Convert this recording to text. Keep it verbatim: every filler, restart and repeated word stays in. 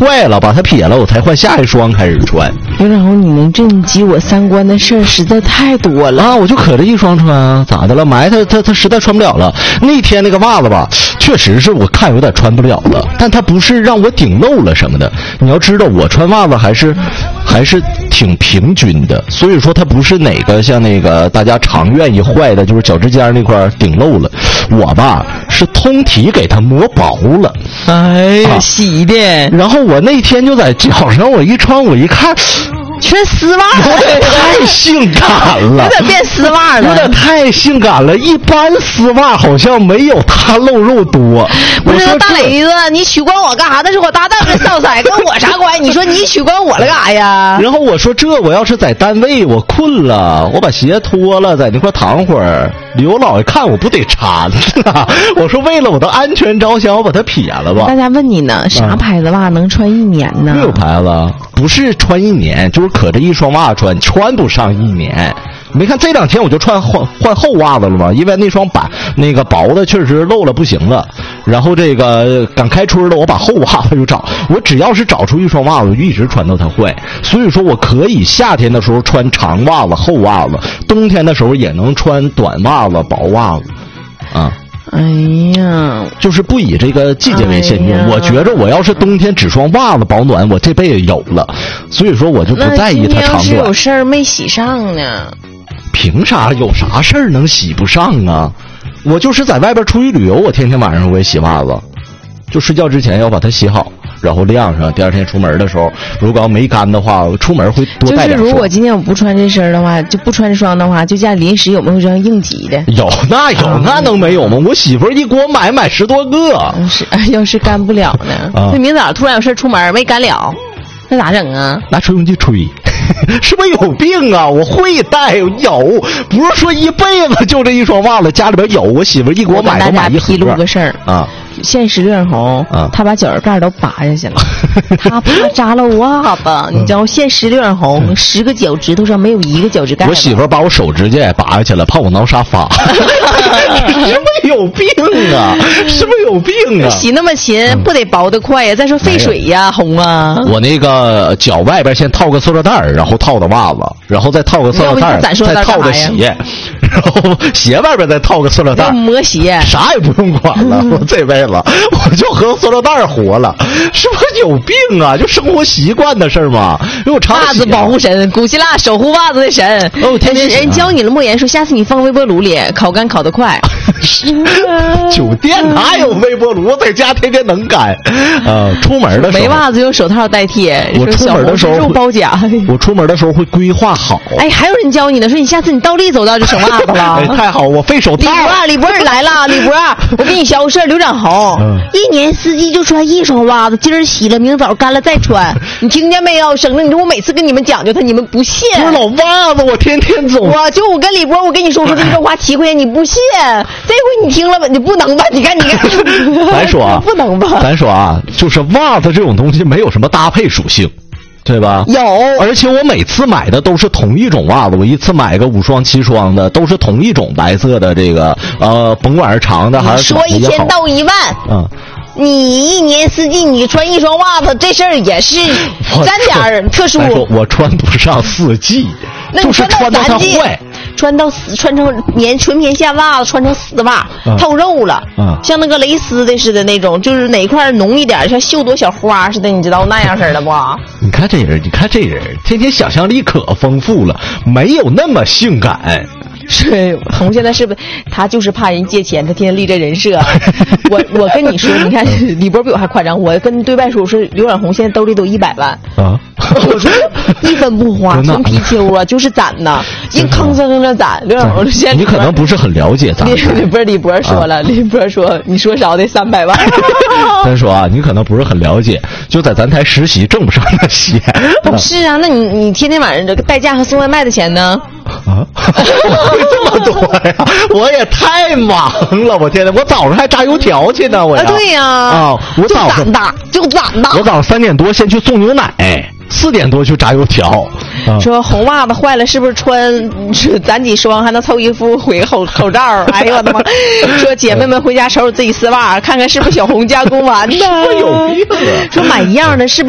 坏了，把它撇了，我才换下一双开始穿。 刘长红，你能震击我三观的事儿实在太多了啊！我就可着一双穿，咋的了？埋汰他他实在穿不了了。那天那个袜子吧，确实是我看有点穿不了了，但它不是让我顶漏了什么的。你要知道，我穿袜子还是还是挺平均的，所以说它不是哪个像那个大家常愿意坏的，就是脚趾尖那块顶漏了。我吧是通体给它磨薄了， 哎呀，啊、洗的。 然后我那天就在脚上，我一穿，我一看。 全丝袜了， 太性感了， 有点变丝袜了， 有点太性感了。一般丝袜好像没有它露肉多。 不是大磊子，你取关我干啥？那是我搭档的少仔，跟我啥关系？你说你取关我了干啥呀？ 然后我说这我要是在单位我困了，我把鞋脱了，在那块躺会儿，刘老爷看我不得馋啊！我说为了我的安全着想，我把它撇了吧。 大家问你呢，啥牌子袜能穿一年呢？ 没有牌子，不是穿一年，就是可着一双袜穿，穿不上一年。没看这两天我就穿换换厚袜子了吗？因为那双板那个薄的确实漏了不行了。然后这个刚开春了，我把厚袜子就找，我只要是找出一双袜子，我就一直穿到它坏。所以说我可以夏天的时候穿长袜子、厚袜子，冬天的时候也能穿短袜子、薄袜子，啊。 哎呀， 就是不以这个季节为限定、哎、我觉着我要是冬天只双袜子保暖，我这辈子有了，所以说我就不在意它长短。 那今天要是有事儿没洗上呢？ 凭啥？有啥事儿能洗不上啊？我就是在外边出去旅游，我天天晚上我也洗袜子，就睡觉之前要把它洗好，然后晾上，第二天出门的时候如果要没干的话，我出门会多带两双。 就是如果今天我不穿这身的话，就不穿这双的话，就家临时有没有这样应急的？ 有，那有、啊、那能没有吗？我媳妇儿一给我买买十多个。 是，要是干不了呢？那、啊、明早突然有事出门没干了，那咋整啊？ 拿吹风机吹。是不是有病啊？我会带，有，不是说一辈子就这一双袜子，家里边有。我媳妇一给我买都买一盒。 披露个事儿啊， 现实刘红啊，他把脚盖都拔下去了，他怕扎了袜子。你知道现实刘红、嗯、十个脚趾头上没有一个脚趾盖。 我媳妇把我手指甲也拔下去了，怕我挠沙发。是不是有病啊？是不是有病啊？ 洗那么勤，嗯、不得薄得快呀？再说费水呀，红啊！ 我那个脚外边先套个塑料袋，然后套的袜子，然后再套个塑料袋，再套的鞋，然后鞋外边再套个塑料袋， 磨鞋， 啥也不用管了。嗯、我这辈子我就和塑料袋活了，是不是有病啊？就生活习惯的事儿嘛。因为我常袜子保护神，古希腊守护袜子的神。 哦，天天人教你了，莫言说下次你放微波炉里烤干烤得快。 酒店哪有微波炉？在家天天能干。呃，出门的时候没袜子用手套代替。 我出门的时候包夹。 我出门的时候会规划好。 哎，还有人教你呢，说你下次你倒立走道就省袜子了。 哎，太好，我费手套。 李博，李博你来了，李博，我跟你消个事儿，刘长红、嗯，一年四季就穿一双袜子，今儿洗了，明早干了再穿，你听见没有？省得你说我每次跟你们讲究他，你们不信。 不是老袜子，我天天走。 我就我跟李博，我跟你说，我说这一双花七块钱，你不信？这回你听了吧？你不能吧？你看，你看， 咱说啊， 不能吧？ 咱说啊，就是袜子这种东西没有什么搭配属性。对吧？ 有， 而且我每次买的都是同一种袜子，我一次买个五双七双的，都是同一种白色的这个，呃，甭管是长的还是说一千到一万，嗯，你一年四季你穿一双袜子，这事儿也是沾点特殊。 我, 我穿不上四季，就是穿到它坏。 穿到丝，穿成棉纯棉线袜子，穿成丝袜，嗯、透肉了，嗯，像那个蕾丝的似的那种，就是哪块浓一点，像绣朵小花似的，你知道那样式的不？ 你看这人，你看这人，天天想象力可丰富了，没有那么性感。 是红现在是不是他就是怕人借钱，他天天立这人设。我我跟你说，你看李波比我还夸张，我跟对外说，我说刘远红现在兜里都一百万啊，我说一分不花，纯貔貅啊，就是攒呐，硬吭哧着攒。刘远红现在你可能不是很了解咱们。 李不是李波说了，啊、李波说你说少得三百万。 咱说啊，你可能不是很了解，就在咱台实习挣不上那些。 不是啊，那你你天天晚上这个代驾和送外卖的钱呢？ 啊，会这么多呀！我也太忙了，我天哪！我早上还炸油条去呢，我呀。 啊，对呀。 啊，我早上就攒的，就攒的。 我早上三点多先去送牛奶，四点多去炸油条。 啊、说红袜子坏了，是不是穿攒几双还能凑一副回口口罩？哎呦我的妈！说姐妹们回家收拾自己丝袜，看看是不是小红加工完的。 有病啊！ 说买一样的，是不是？